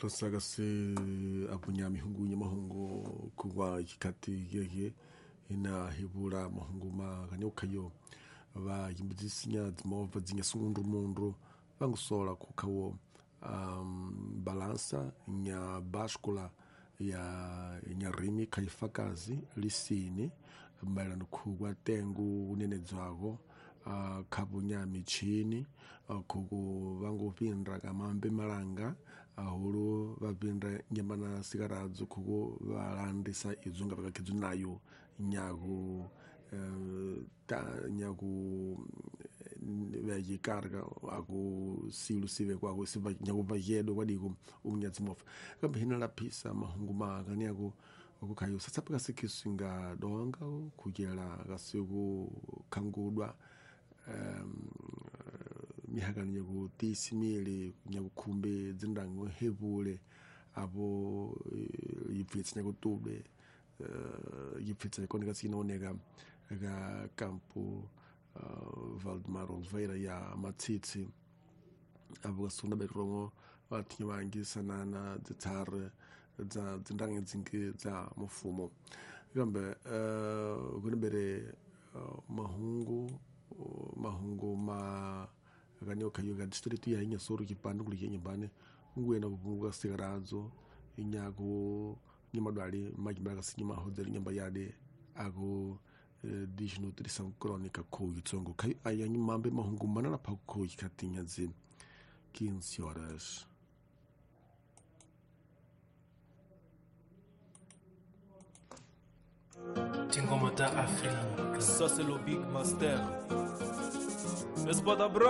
rasaga se apunyami hungu nyamahungu kuwa ikikati yeye ina hibura mahungu maganyokayo ba yimbisinya zimova zinya sundu mundu bangusola kukawo balansa nya bashkula ya nyarimi kaifakazi lisini mbala nukugwa tengu unene zwago kabunyami chini kugu bangu vindra kamambe malanga ahulu babindra nyamana sigarazo kugu balandisa izunga bakakizu nayo nyagu vejikarga aku silu sive kwa siva nyagu vajedo wadigu umnyazimofa kamba hina la pisa mahungu magani yagu kayo sasa paka sikisinga donga kugera gasigu kangudwa mihagani nyagu tisimili nyagu kumbe zindango hebule abo yipfitsi nyagu tube yipfitsi konika sinonega ga campo Valdemar Oliveira ya matitsi abo gasunda berongo batinye bangisa na zitare za zindange zingi za mufumo gambe gunibere mahungu ma ganyoka yoga district ya Nyasoro kipande kuli nyambane ngwena kubuga sigarazo inyago nyimadwali majimbaga sinyima hodeli nyamba yade ago disnutrition chronique ko yitsongo kai ayanyi mambe mahungu manana pa ko ikatinya zin 15 horas. Tingomata Afrique. Ça c'est le Big Master. N'est-ce pas d'abra?